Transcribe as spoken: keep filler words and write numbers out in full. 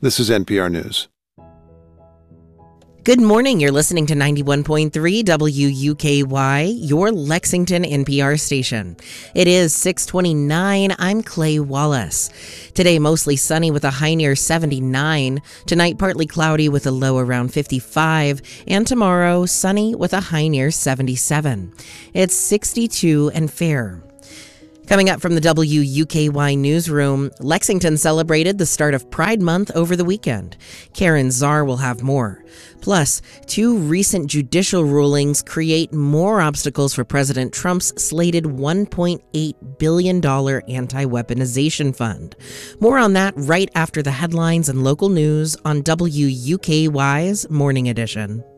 This is N P R News. Good morning. You're listening to ninety-one point three W U K Y, your Lexington N P R station. It is six twenty-nine. I'm Clay Wallace. Today, mostly sunny with a high near seventy-nine. Tonight, partly cloudy with a low around fifty-five. And tomorrow, sunny with a high near seventy-seven. It's sixty-two and fair. Coming up from the W U K Y newsroom, Lexington celebrated the start of Pride Month over the weekend. Karen Czar will have more. Plus, two recent judicial rulings create more obstacles for President Trump's slated one point eight billion dollars anti-weaponization fund. More on that right after the headlines and local news on W U K Y's Morning Edition.